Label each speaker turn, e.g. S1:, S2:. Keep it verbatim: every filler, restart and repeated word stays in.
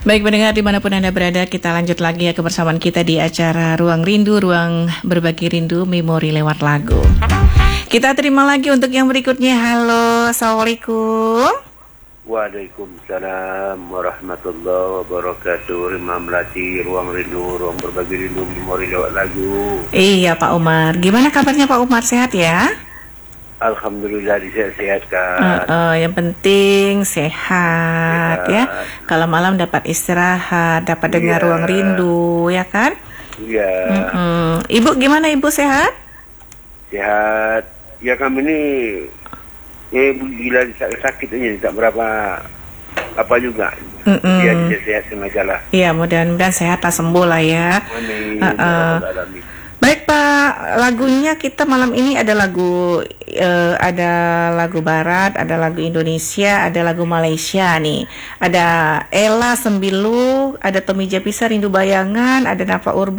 S1: Baik pendengar dimanapun Anda berada, kita lanjut lagi ya kebersamaan kita di acara Ruang Rindu, Ruang Berbagi Rindu, Memori lewat lagu. Kita terima lagi untuk yang berikutnya. Halo, Assalamualaikum.
S2: Waalaikumsalam warahmatullahi wabarakatuh. Rima Melati, Ruang Rindu, Ruang Berbagi Rindu, Memori lewat lagu.
S1: Iya Pak Umar, gimana kabarnya Pak Umar, sehat ya?
S2: Alhamdulillah disehat-sehatkan.
S1: Uh, uh, yang penting sehat, sehat ya. Kalau malam dapat istirahat, dapat dengar
S2: Iya.
S1: Ruang Rindu, ya kan?
S2: Iya.
S1: Mm-mm. Ibu gimana Ibu, sehat?
S2: Sehat. Ya kami ini eh gila sakit ini tak berapa apa juga.
S1: Mm-mm.
S2: Dia tidak sehat sengaja lah.
S1: Iya, mudah-mudahan sehat lah, sembuh lah ya.
S2: Amin.
S1: Uh, uh.
S2: Ya Rabbal Alamin.
S1: Baik Pak, lagunya kita malam ini ada lagu eh, ada lagu Barat, ada lagu Indonesia, ada lagu Malaysia nih. Ada Ella Sembilu, ada Tommy Japisa Rindu Bayangan, ada Nafa Urban.